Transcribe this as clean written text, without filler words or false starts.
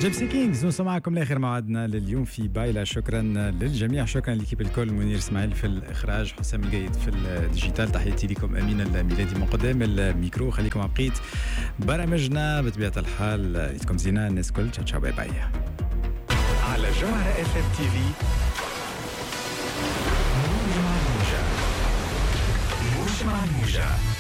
جيبسي كينجز نوصل معكم لاخر موعدنا لليوم في بايلا. شكرا للجميع، شكرا لكيب الكل، منير اسماعيل في الاخراج، حسام الجيد في الديجيتال، تحياتي لكم امين الميلادي من قدام الميكرو. خليكم مع بقيه برامجنا بطبيعه الحال. لكم زينه الناس كل، تشاو باي باي. على جوهرة اف ام تي في موجة موجة.